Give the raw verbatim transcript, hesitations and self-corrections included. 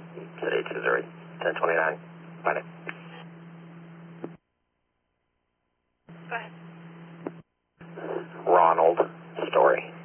City two zero ten twenty-nine. Bye now. Go ahead. Ronald Story.